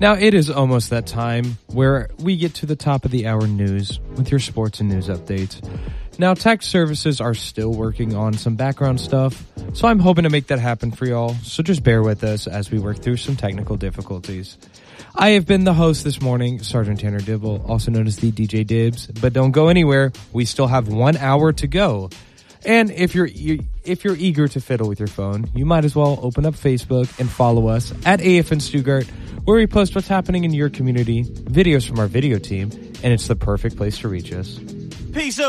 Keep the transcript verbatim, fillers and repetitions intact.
Now, it is almost that time where we get to the top of the hour news with your sports and news updates. Now, tech services are still working on some background stuff, so I'm hoping to make that happen for y'all, so just bear with us as we work through some technical difficulties. I have been the host this morning, Sergeant Tanner Dibble, also known as the D J Dibs, but don't go anywhere. We still have one hour to go. And if you're if you're eager to fiddle with your phone, you might as well open up Facebook and follow us at A F N Stuttgart, where we post what's happening in your community, videos from our video team, and it's the perfect place to reach us. Peace